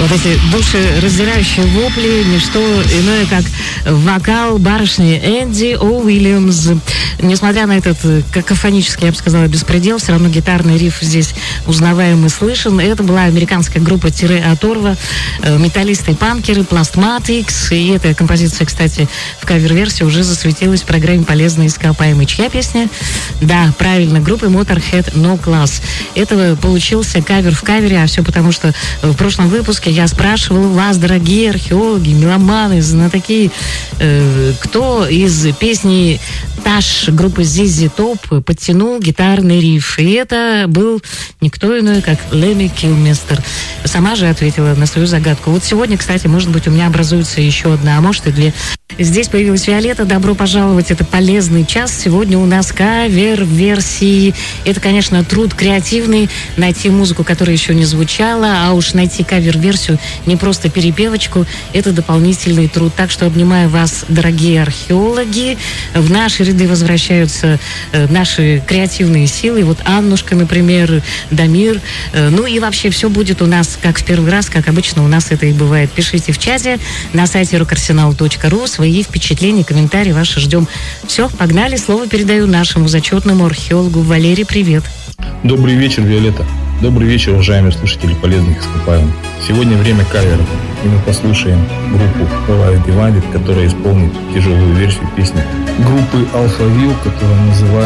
Вот эти душераздирающие вопли, не что иное, как вокал барышни Энди Уильямс. Несмотря на этот какофонический, я бы сказала, беспредел, все равно гитарный риф здесь узнаваем и слышен. Это была американская группа Оторва, металлисты и панкеры, Plastmatics. И эта композиция, кстати, в кавер-версии уже засветилась в программе «Полезные ископаемые». Чья песня? Да, правильно, группы Motorhead No Class. Это получился кавер в кавере, а все потому, что в прошлом выпуске я спрашивала вас, дорогие археологи, меломаны, знатоки, кто из песни «Таш» группы ZZ Top подтянул гитарный риф. И это был никто иной, как Лемми Килмистер. Сама же ответила на свою загадку. Вот сегодня, кстати, может быть, у меня образуется еще одна, а может и две. Здесь появилась Виолетта. Добро пожаловать. Это полезный час. Сегодня у нас кавер-версии. Это, конечно, труд креативный. Найти музыку, которая еще не звучала, а уж найти кавер-версию, не просто перепевочку, это дополнительный труд. Так что обнимаю вас, дорогие археологи. В наши ряды возвращаются наши креативные силы. Вот Аннушка, например, Дамир. Ну и вообще все будет у нас как в первый раз, как обычно у нас это и бывает. Пишите в чате на сайте rockarsenal.ru свои впечатления, комментарии ваши ждем. Все, погнали. Слово передаю нашему зачетному археологу. Валерий, привет. Добрый вечер, Виолетта. Добрый вечер, уважаемые слушатели полезных ископаемых. Сегодня время каверов, и мы послушаем группу Alive Divided, которая исполнит тяжелую версию песни группы Alphaville, которая называется